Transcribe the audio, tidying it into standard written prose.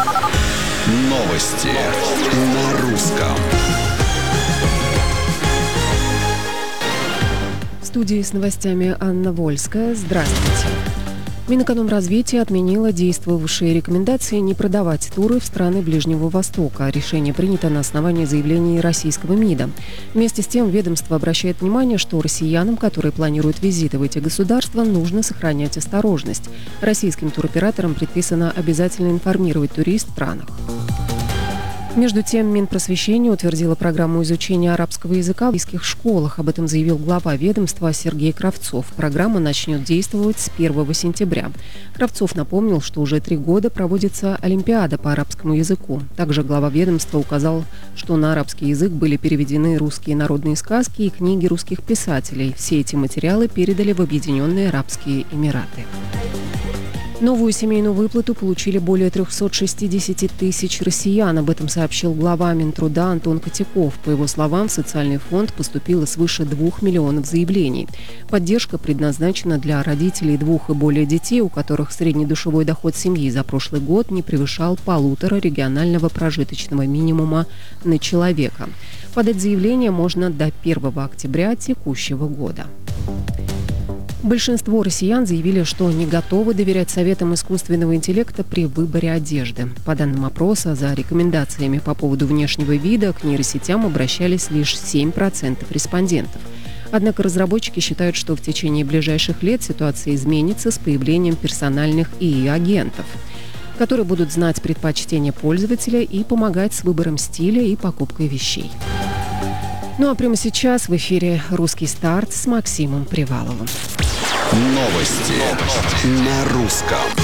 Новости на русском. В студии с новостями Анна Вольская. Здравствуйте. Минэкономразвитие отменило действовавшие рекомендации не продавать туры в страны Ближнего Востока. Решение принято на основании заявлений российского МИДа. Вместе с тем ведомство обращает внимание, что россиянам, которые планируют визиты в эти государства, нужно сохранять осторожность. Российским туроператорам предписано обязательно информировать турист в странах. Между тем, Минпросвещение утвердило программу изучения арабского языка в российских школах. Об этом заявил глава ведомства Сергей Кравцов. Программа начнет действовать с 1 сентября. Кравцов напомнил, что уже 3 года проводится Олимпиада по арабскому языку. Также глава ведомства указал, что на арабский язык были переведены русские народные сказки и книги русских писателей. Все эти материалы передали в Объединенные Арабские Эмираты. Новую семейную выплату получили более 360 тысяч россиян. Об этом сообщил глава Минтруда Антон Котяков. По его словам, в социальный фонд поступило свыше 2 миллионов заявлений. Поддержка предназначена для родителей 2 и более детей, у которых средний душевой доход семьи за прошлый год не превышал 1,5 регионального прожиточного минимума на человека. Подать заявление можно до 1 октября текущего года. Большинство россиян заявили, что не готовы доверять советам искусственного интеллекта при выборе одежды. По данным опроса, за рекомендациями по поводу внешнего вида к нейросетям обращались лишь 7% респондентов. Однако разработчики считают, что в течение ближайших лет ситуация изменится с появлением персональных ИИ-агентов, которые будут знать предпочтения пользователя и помогать с выбором стиля и покупкой вещей. Ну а прямо сейчас в эфире «Русский старт» с Максимом Приваловым. Новости на русском.